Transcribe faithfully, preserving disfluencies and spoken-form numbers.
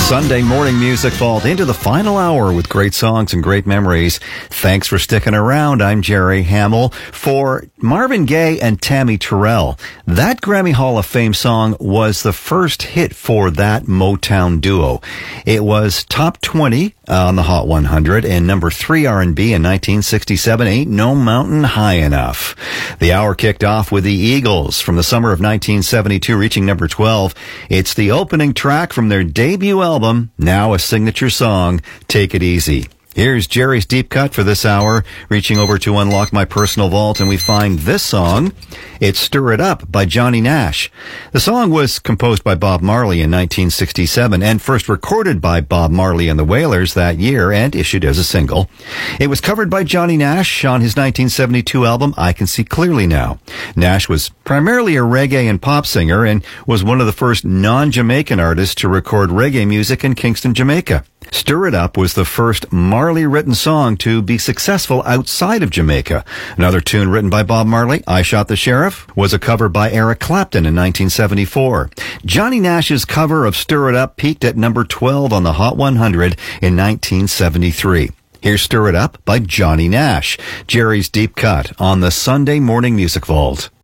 Sunday Morning Music Vault into the final hour with great songs and great memories. Thanks for sticking around. I'm Jerry Hamill. For Marvin Gaye and Tammy Terrell, that Grammy Hall of Fame song was the first hit for that Motown duo. It was top twenty on the Hot one hundred and number three R and B in nineteen sixty-seven, Ain't No Mountain High Enough. The hour kicked off with the Eagles from the summer of nineteen seventy-two, reaching number twelve. It's the opening track from their debut album, now a signature song, Take It Easy. Here's Jerry's Deep Cut for this hour, reaching over to unlock my personal vault, and we find this song. It's Stir It Up by Johnny Nash. The song was composed by Bob Marley in nineteen sixty-seven and first recorded by Bob Marley and the Wailers that year and issued as a single. It was covered by Johnny Nash on his nineteen seventy-two album, I Can See Clearly Now. Nash was primarily a reggae and pop singer and was one of the first non-Jamaican artists to record reggae music in Kingston, Jamaica. Stir It Up was the first Marley-written song to be successful outside of Jamaica. Another tune written by Bob Marley, I Shot the Sheriff, was a cover by Eric Clapton in nineteen seventy-four. Johnny Nash's cover of Stir It Up peaked at number twelve on the Hot one hundred in nineteen seventy-three. Here's Stir It Up by Johnny Nash, Jerry's Deep Cut on the Sunday Morning Music Vault.